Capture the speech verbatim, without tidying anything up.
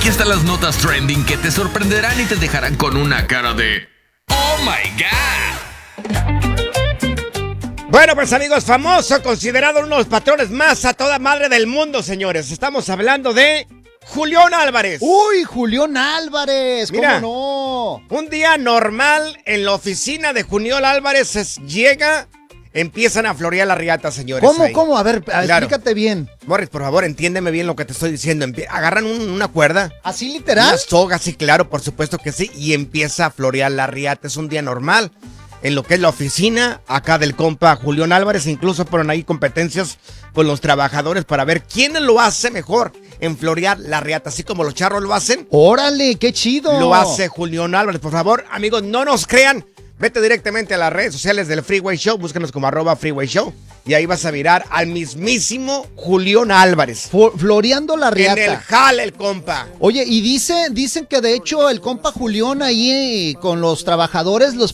Aquí están las notas trending que te sorprenderán y te dejarán con una cara de ¡Oh my God! Bueno, pues amigos, famoso, considerado uno de los patrones más a toda madre del mundo, señores. Estamos hablando de Julián Álvarez. ¡Uy, Julián Álvarez! Mira, ¿Cómo no? Un día normal en la oficina de Julián Álvarez es, llega, empiezan a florear las riatas, señores. ¿Cómo, ahí. cómo? A ver, Claro. explícate bien. Morris, por favor, entiéndeme bien lo que te estoy diciendo. Empie- agarran un- una cuerda. ¿Así literal? Una soga, sí, claro, por supuesto que sí. Y empieza a florear la riata. Es un día normal en lo que es la oficina acá del compa Julián Álvarez. Incluso ponen ahí competencias con los trabajadores para ver quién lo hace mejor en florear la riata. Así como los charros lo hacen, ¡Órale, qué chido! lo hace Julián Álvarez. Por favor, amigos, no nos crean. Vete directamente a las redes sociales del Freeway Show. Búscanos como arroba Freeway Show. Y ahí vas a mirar al mismísimo Julián Álvarez. Fo- floreando la riata. En el jale, el compa. Oye, y dice, dicen que de hecho el compa Julián ahí eh, con los trabajadores los